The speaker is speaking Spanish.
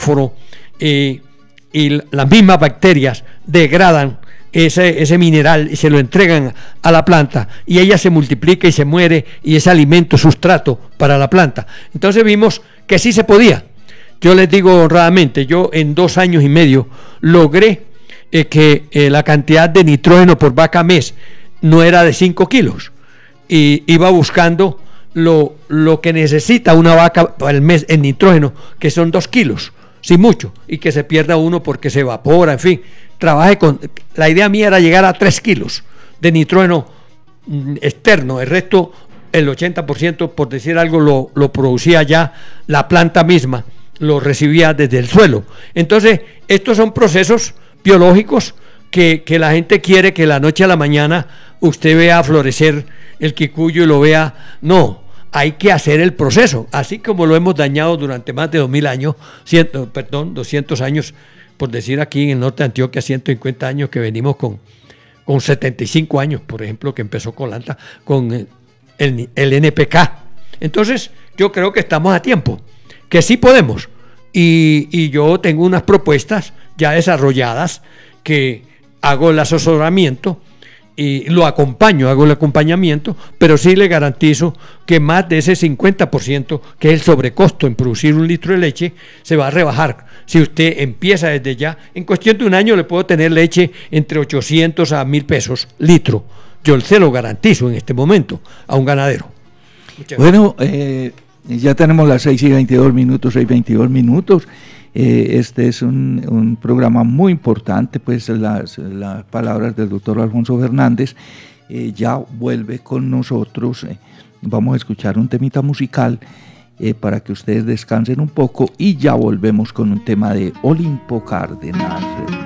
fósforo y las mismas bacterias degradan ese mineral y se lo entregan a la planta y ella se multiplica y se muere y es alimento, sustrato para la planta. Entonces vimos que sí se podía. Yo les digo honradamente, yo en 2 años y medio logré que la cantidad de nitrógeno por vaca mes no era de 5 kilos y iba buscando lo que necesita una vaca al mes en nitrógeno, que son 2 kilos, sin mucho, y que se pierda uno porque se evapora, en fin. La idea mía era llegar a 3 kilos de nitrógeno externo, el resto, el 80%, por decir algo, lo producía ya la planta misma, lo recibía desde el suelo. Entonces, estos son procesos biológicos que la gente quiere que la noche a la mañana usted vea florecer el quicuyo y lo vea. No, hay que hacer el proceso, así como lo hemos dañado durante más de 200 años, por decir aquí en el norte de Antioquia, 150 años que venimos con 75 años, por ejemplo, que empezó con el NPK. Entonces, yo creo que estamos a tiempo, que sí podemos, y yo tengo unas propuestas ya desarrolladas que hago el asesoramiento y lo acompaño, hago el acompañamiento, pero sí le garantizo que más de ese 50%, que es el sobrecosto en producir 1 litro de leche, se va a rebajar. Si usted empieza desde ya, en cuestión de 1 año le puedo tener leche entre 800 a 1.000 pesos litro. Yo se lo garantizo en este momento a un ganadero. Bueno, ya tenemos las 6:22 minutos. Este es un programa muy importante, pues las palabras del doctor Alfonso Fernández. Ya vuelve con nosotros. Vamos a escuchar un temita musical para que ustedes descansen un poco y ya volvemos con un tema de Olimpo Cárdenas.